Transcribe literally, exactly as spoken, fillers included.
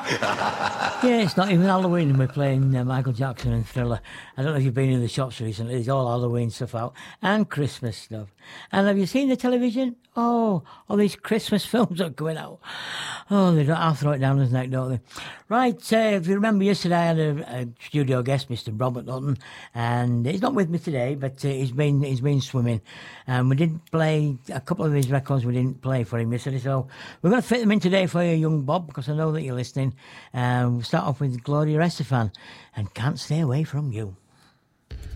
Yeah, it's not even Halloween and we're playing uh, Michael Jackson and Thriller. I don't know if you've been in the shops recently. There's all Halloween stuff out and Christmas stuff. And have you seen the television? Oh, all these Christmas films are going out. Oh, they don't half throw it down his neck, don't they? Right, uh, if you remember yesterday I had a, a studio guest, Mister Robert Lutton, and he's not with me today, but uh, he's been he's been swimming. And we didn't play a couple of his records we didn't play for him yesterday, so we're going to fit them in today for you, young Bob, because I know that you're listening. Um, we'll start off with Gloria Estefan and Can't Stay Away From You.